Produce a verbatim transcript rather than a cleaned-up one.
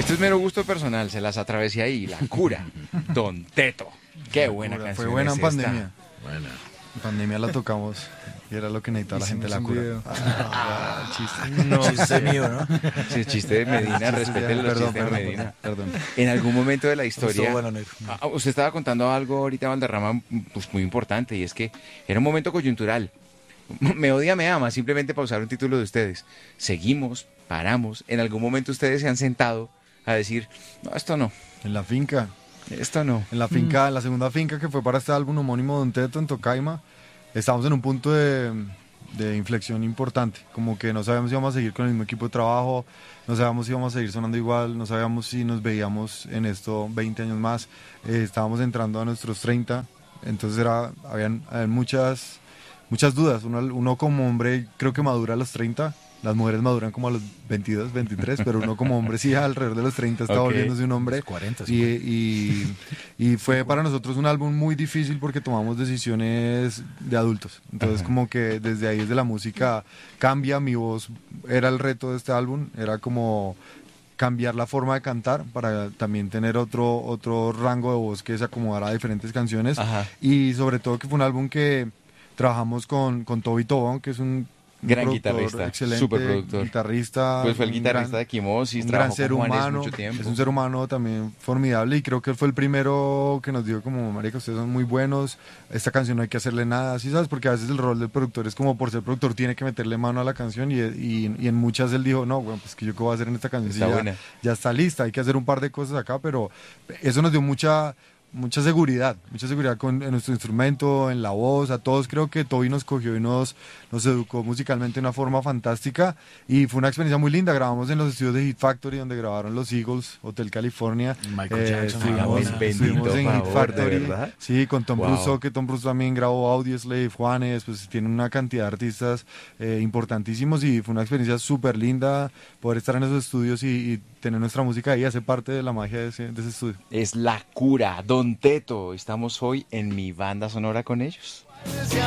Esto es mero gusto personal, se las atravesé ahí. La cura, Don Teto. Qué buena Fue canción. buena es en esta. pandemia. Buena. En pandemia la tocamos y era lo que necesitaba la gente de la Hicimos un cura. video. Ah, el chiste. No Chiste sé. mío, ¿no? Sí, chiste de Medina, respeten los Perdón, chistes de perdón, Medina. perdón. En algún momento de la historia, Estuvo bueno, negro. ah, usted estaba contando algo ahorita, Valderrama, pues muy importante, y es que era un momento coyuntural. Me odia, me ama, simplemente para usar un título de ustedes. Seguimos, paramos, en algún momento ustedes se han sentado a decir, no, esto no, En la finca. esto no. En la finca, en la segunda finca que fue para este álbum homónimo Don Teto en Tocaima, estábamos en un punto de, de inflexión importante, como que no sabíamos si íbamos a seguir con el mismo equipo de trabajo, no sabíamos si íbamos a seguir sonando igual, no sabíamos si nos veíamos en esto veinte años más, eh, estábamos entrando a nuestros treinta, entonces era, habían, habían muchas, muchas dudas, uno, uno como hombre creo que madura a los treinta, las mujeres maduran como a los veintidós, veintitrés, pero uno como hombre sí alrededor de los treinta está Ok. volviéndose un hombre. Los cuarenta, Y, cincuenta. y, y fue para nosotros un álbum muy difícil porque tomamos decisiones de adultos. Entonces como que desde ahí, desde la música, cambia. Mi voz era el reto de este álbum, era como cambiar la forma de cantar para también tener otro, otro rango de voz que se acomodara a diferentes canciones. Ajá. Y sobre todo que fue un álbum que trabajamos con, con Toby Tobón, que es un un Gran productor guitarrista, excelente, superproductor. guitarrista, Pues fue el un guitarrista gran- de Quimosis, un gran trabajó ser con Juanes humano, mucho tiempo. es un ser humano también formidable y creo que él fue el primero que nos dijo como, marica, ustedes son muy buenos, esta canción no hay que hacerle nada, ¿sí sabes? Porque a veces el rol del productor es como por ser productor tiene que meterle mano a la canción y, y, y en muchas él dijo, no, bueno, pues que yo qué voy a hacer en esta canción si Está ya, buena. ya está lista, hay que hacer un par de cosas acá, pero eso nos dio mucha... mucha seguridad, mucha seguridad con, en nuestro instrumento, en la voz, a todos creo que Toby nos cogió y nos, nos educó musicalmente de una forma fantástica y fue una experiencia muy linda, grabamos en los estudios de Hit Factory donde grabaron los Eagles, Hotel California. Michael Jackson, estuvimos, hágame el estuvimos bendito en favor, Hit ¿de Factory, verdad? sí, con Tom Wow. Brousseau, que Tom Brousseau también grabó Audioslave, Juanes, pues tiene una cantidad de artistas eh, importantísimos y fue una experiencia súper linda poder estar en esos estudios y, y tener nuestra música ahí, hace parte de la magia de ese, de ese estudio. Es la cura, Don Teto. Estamos hoy en mi banda sonora con ellos.